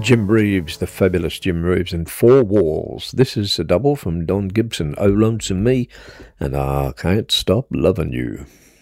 Jim Reeves, the fabulous Jim Reeves, and Four Walls. This is a double from Don Gibson, Oh Lonesome Me, and I Can't Stop Loving You.